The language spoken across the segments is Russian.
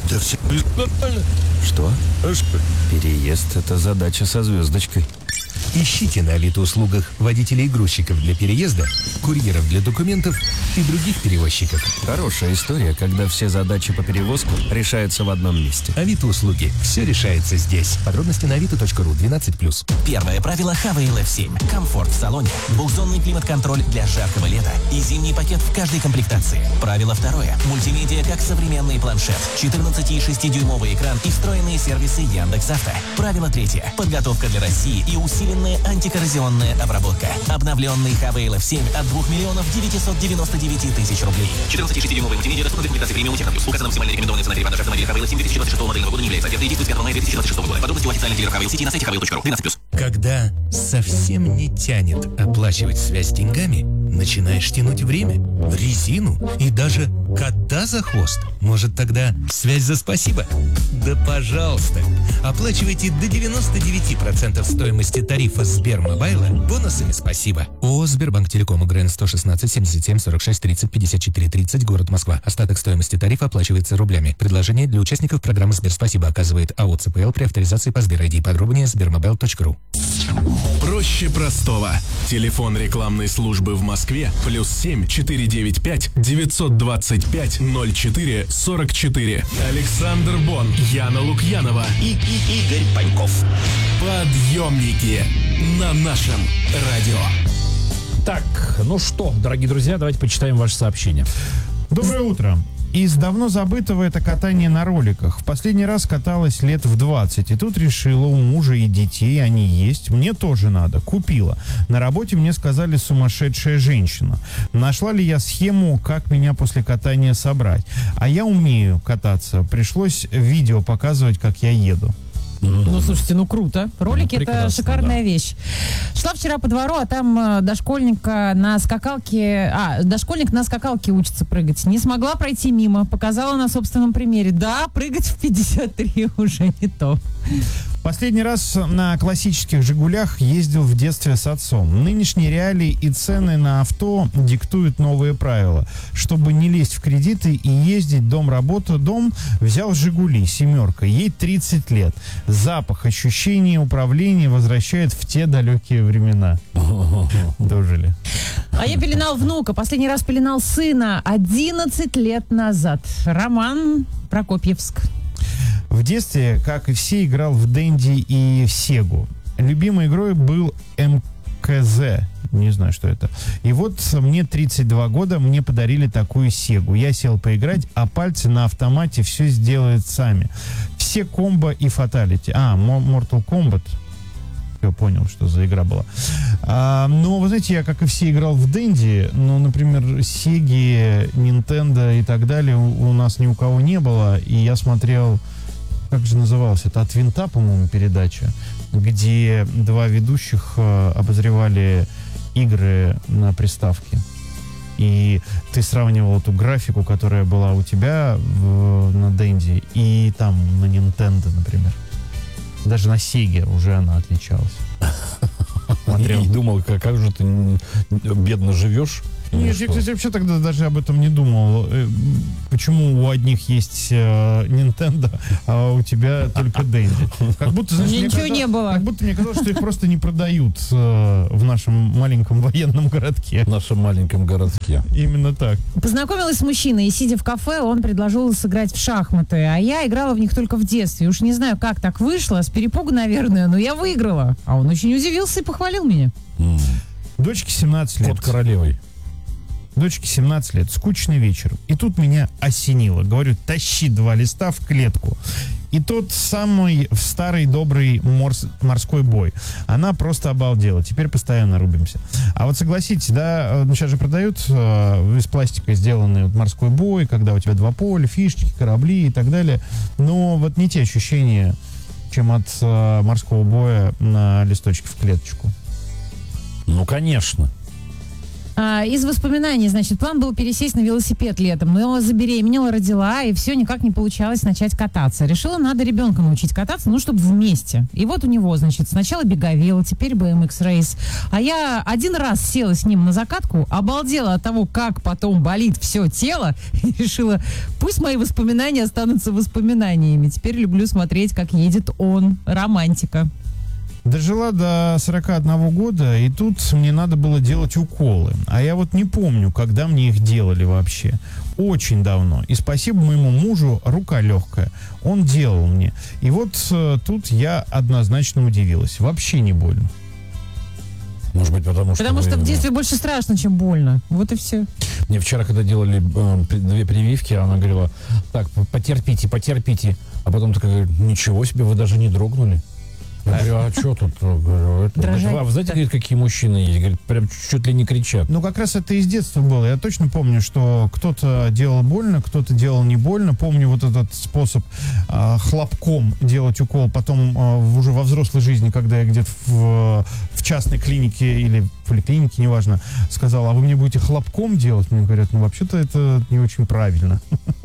Да все нормально. Что? А что? Переезд — это задача со звездочкой. Ищите на Авито-услугах водителей и грузчиков для переезда, курьеров для документов и других перевозчиков. Хорошая история, когда все задачи по перевозку решаются в одном месте. Авито-услуги. Все решается здесь. Подробности на avito.ru 12+. Первое правило Hover F7. Комфорт в салоне. Двухзонный климат-контроль для жаркого лета. И зимний пакет в каждой комплектации. Правило второе. Мультимедиа как современный планшет. 14,6-дюймовый экран и встроенные сервисы Яндекс.Авто. Правило третье. Подготовка для России и усиленная антикоррозионная обработка. Обновленный Hover F7 от 2 999 000 рублей. 14,6-дюймовый мультимедиа доступны в комплектации премиум Техно Плюс. Указана максимальная рекомендованная цена перевода автомобиля Hover F7 2026 модельного года не является ответной и действует с 5 мая 2026 года. Подробности у официальных дилеров Hover сети на сайте hover.ru 12+. Когда совсем не тянет оплачивать связь деньгами, начинаешь тянуть время, резину и даже кота за хвост. Может, тогда связь за спасибо? Да пожалуйста! Оплачивайте до 99% стоимости тарифа Сбермобайла бонусами спасибо. ООО «Сбербанк Телеком», УГРН 116 77 46 30 54 30, город Москва. Остаток стоимости тарифа оплачивается рублями. Предложение для участников программы «Сберспасибо» оказывает АО «ЦПЛ» при авторизации по Сбер-ID. Подробнее sbermobile.ru. Проще простого. Телефон рекламной службы в Москве +7 495 925 04 44. Александр Бон, Яна Лукьянова и Игорь Паньков. Подъемники на нашем радио. Так, ну что, дорогие друзья, давайте почитаем ваши сообщения. Доброе утро. Из давно забытого это катание на роликах. В последний раз каталась лет в 20. И тут решила, у мужа и детей они есть. Мне тоже надо. Купила. На работе мне сказали, сумасшедшая женщина. Нашла ли я схему, как меня после катания собрать? А я умею кататься. Пришлось видео показывать, как я еду. Ну, слушайте, ну круто. Ролики это шикарная вещь. Шла вчера по двору, а там дошкольник на скакалке учится прыгать. Не смогла пройти мимо. Показала на собственном примере. Да, прыгать в 53 уже не то. Последний раз на классических «Жигулях» ездил в детстве с отцом. Нынешние реалии и цены на авто диктуют новые правила. Чтобы не лезть в кредиты и ездить дом-работа, дом, взял «Жигули» семерка. Ей 30 лет. Запах, ощущение управления возвращает в те далекие времена. Дожили. А я пеленал внука. Последний раз пеленал сына 11 лет назад. Роман, Прокопьевск. В детстве, как и все, играл в Дэнди и в Сегу. Любимой игрой был МКЗ. Не знаю, что это. И вот мне 32 года, мне подарили такую Сегу. Я сел поиграть, а пальцы на автомате все сделают сами. Все комбо и фаталити. Mortal Kombat. Я понял, что за игра была. Но, вы знаете, я, как и все, играл в Дэнди, но, например, Сеги, Nintendo и так далее у нас ни у кого не было. И я смотрел, как же называлось это, «От винта», по-моему, передача, где два ведущих обозревали игры на приставке. И ты сравнивал эту графику, которая была у тебя на Дэнди, и там на Nintendo, например. Даже на Сеге уже она отличалась. Смотрел. И думал, как же ты бедно живешь. Нет, я, кстати, вообще тогда даже об этом не думал. Почему у одних есть Nintendo, а у тебя только Дэнди? Как будто, знаешь, ничего не было. Как будто мне казалось, что их просто не продают в нашем маленьком военном городке. В нашем маленьком городке. Именно так. Познакомилась с мужчиной, и, сидя в кафе, он предложил сыграть в шахматы. А я играла в них только в детстве. Уж не знаю, как так вышло, с перепугу, наверное, но я выиграла. А он очень удивился и похвалил меня. Дочке 17 лет. Кот королевой. Дочке 17 лет, скучный вечер. И тут меня осенило. Говорю, тащи 2 листа в клетку. И тот самый старый добрый морской бой. Она просто обалдела. Теперь постоянно рубимся. А вот согласитесь, да, сейчас же продают из пластика сделанный морской бой, когда у тебя 2 поля, фишечки, корабли и так далее. Но вот не те ощущения, чем от морского боя на листочке в клеточку. Ну, конечно. Из воспоминаний, значит, план был пересесть на велосипед летом, но забеременела, родила, и все никак не получалось начать кататься. Решила, надо ребенка научить кататься, ну, чтобы вместе. И вот у него, значит, сначала беговел, теперь BMX рейс. А я один раз села с ним на закатку, обалдела от того, как потом болит все тело, и решила, пусть мои воспоминания останутся воспоминаниями. Теперь люблю смотреть, как едет он. Романтика. Дожила до 41 года, и тут мне надо было делать уколы. А я вот не помню, когда мне их делали вообще. Очень давно. И спасибо моему мужу, рука легкая. Он делал мне. И вот тут я однозначно удивилась. Вообще не больно. Может быть, потому что в детстве больше страшно, чем больно. Вот и все. Мне вчера, когда делали 2 прививки, она говорила, так, потерпите. А потом такая говорит, ничего себе, вы даже не дрогнули. Я говорю, а что тут? Говорю, вы знаете, говорит, какие мужчины есть? Говорит, прям чуть ли не кричат. Ну, как раз это из детства было. Я точно помню, что кто-то делал больно, кто-то делал не больно. Помню вот этот способ хлопком делать укол. Потом уже во взрослой жизни, когда я где-то в частной клинике или в поликлинике, неважно, сказал, а вы мне будете хлопком делать? Мне говорят, ну, вообще-то это не очень правильно.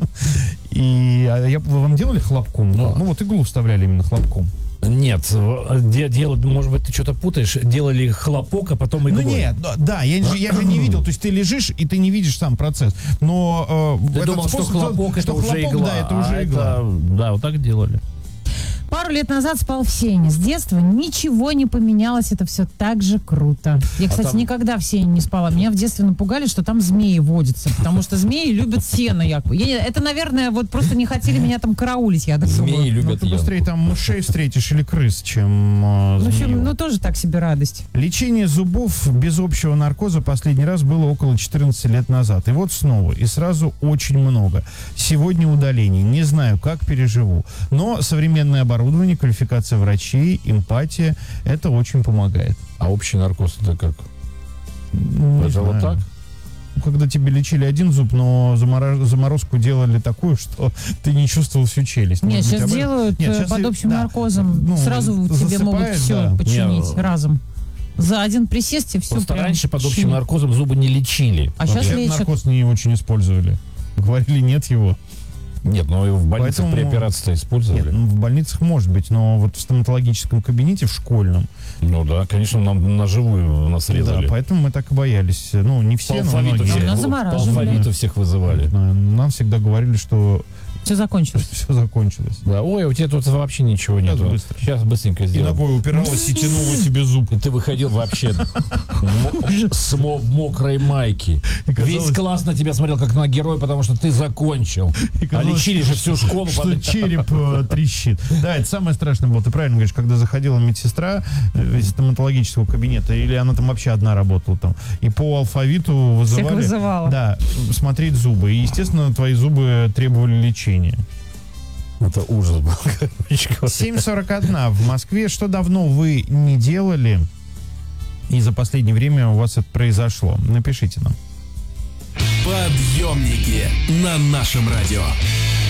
И вам делали хлопком? Ну, вот иглу вставляли именно хлопком. Нет, может быть, ты что-то путаешь. Делали хлопок, а потом иглой. Ну нет, да, я же не видел. То есть ты лежишь, и ты не видишь сам процесс. Но ты думал, что хлопок это уже игла. Да, это уже игла. Да, вот так делали. Пару лет назад спал в сене. С детства ничего не поменялось, это все так же круто. Я, кстати, никогда в сене не спала. Меня в детстве напугали, что там змеи водятся, потому что змеи любят сено, якобы. Это, наверное, вот просто не хотели меня там караулить, я так думаю. Змеи любят ты быстрее там мышей встретишь или крыс, чем в общем, тоже так себе радость. Лечение зубов без общего наркоза последний раз было около 14 лет назад. И вот снова. И сразу очень много. Сегодня удаление. Не знаю, как переживу. Но современное оборудование, квалификация врачей, эмпатия, это очень помогает. А общий наркоз это как? Не это знаю. Вот так? Когда тебе лечили один зуб, но заморозку делали такую, что ты не чувствовал всю челюсть. Нет, сейчас делают под общим наркозом. Сразу тебе могут все починить разом. За один присест и все. Просто раньше под общим наркозом зубы не лечили. А сейчас лечат. Наркоз не очень использовали. Говорили, нет его. Нет, но и в больницах при операции-то использовали. Нет, в больницах может быть, но вот в стоматологическом кабинете, в школьном. Ну да, конечно, нам на живую нас резали. Да, поэтому мы так и боялись. Ну, не все, но многие. Нас замораживали. По алфавиту всех вызывали. Нам всегда говорили, что все закончилось. Все закончилось. Да, ой, у тебя тут вообще ничего нет. Сейчас быстренько сделаем. И ногой упиралась и тянула тебе зуб. И ты выходил вообще с мокрой майки. Весь класс на тебя смотрел как на героя, потому что ты закончил. А лечили же всю школу. Что череп трещит. Да, это самое страшное было. Ты правильно говоришь, когда заходила медсестра из стоматологического кабинета, или она там вообще одна работала там, и по алфавиту вызывали. Всех вызывала. Да, смотреть зубы. И, естественно, твои зубы требовали лечения. Это ужас был. 7:41 в Москве. Что давно вы не делали, и за последнее время у вас это произошло? Напишите нам. Подъемники на нашем радио.